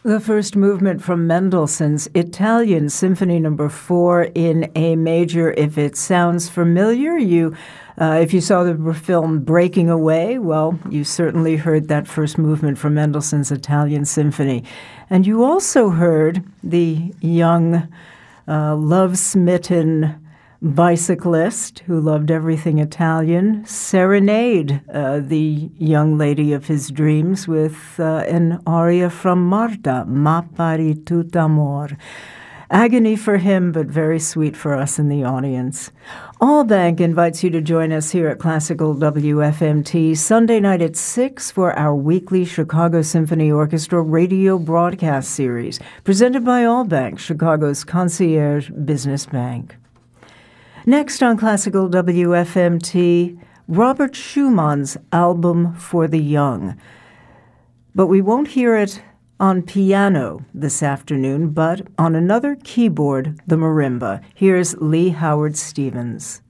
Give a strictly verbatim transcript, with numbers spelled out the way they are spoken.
The first movement from Mendelssohn's Italian Symphony Number Four in A major. If it sounds familiar, you, uh, if you saw the film Breaking Away, well, you certainly heard that first movement from Mendelssohn's Italian Symphony. And you also heard the young, uh, love-smitten bicyclist who loved everything Italian serenade uh, the young lady of his dreams with uh, an aria from Marta, Ma pari tut amor. Agony for him, but very sweet for us in the audience. Allbank invites you to join us here at Classical W F M T Sunday night at six for our weekly Chicago Symphony Orchestra radio broadcast series, presented by Allbank, Chicago's concierge business bank. Next on Classical W F M T, Robert Schumann's album for the young. But we won't hear it on piano this afternoon, but on another keyboard, the marimba. Here's Lee Howard Stevens.